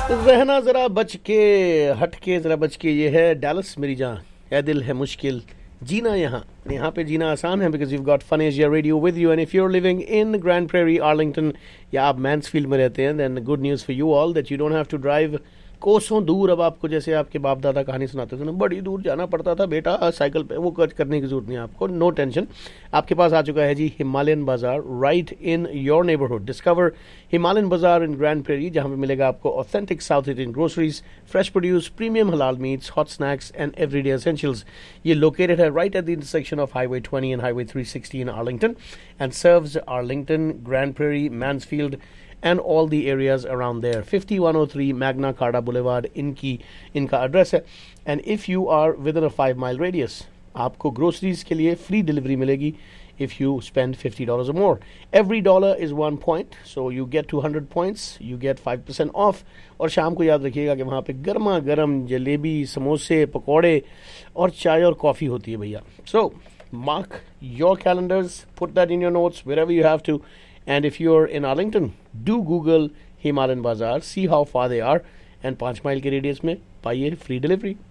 रहना जरा बच के, हट के जरा बच के, ये है डैलस मेरी जान, है दिल है मुश्किल जीना यहाँ पे जीना आसान है because you got fun Asia radio with you and if you are living in grand prairie Arlington या आप मैंसफील्ड में रहते हैं then good news for you all that you don't have to drive कोसों दूर। अब आपको जैसे आपके बाप दादा कहानी सुनाते थे ना, बड़ी दूर जाना पड़ता था बेटा साइकिल पे, वो करने की जरूरत नहीं है आपको, नो टेंशन। आपके पास आ चुका है जी हिमालयन बाजार right in your neighbourhood. Discover Himalayan बाजार इन ग्रैंड प्रेरी, जहां पे मिलेगा आपको authentic south Indian groceries, fresh produce, premium हलाल meets, hot snacks and everyday essentials. ये लोकेटेड है right at the intersection of highway 20 and highway 360 in Arlington and serves Arlington, grand prairie, Mansfield and all the areas around there. 5103 Magna Carta Boulevard इनका address है। and if you are within a 5-mile radius, आपको groceries के लिए free delivery मिलेगी if you spend $50 or more. Every dollar is 1 point, so you get 200 points, you get 5% off. और शाम को याद रखिएगा कि वहाँ पे गर्मा गर्म जलेबी, समोसे, पकौड़े और चाय और कॉफ़ी होती है भैया। So mark your calendars, put that in your notes wherever you have to. And if you're in Arlington, do Google Himalayan Bazaar, see how far they are, and 5 mile के रेडियस में पाइए free delivery.